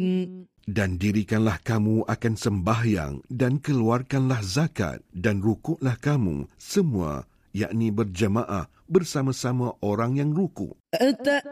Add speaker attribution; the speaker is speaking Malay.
Speaker 1: Dan dirikanlah kamu akan sembahyang dan keluarkanlah zakat dan rukuklah kamu semua, yakni berjamaah bersama-sama orang yang rukuk.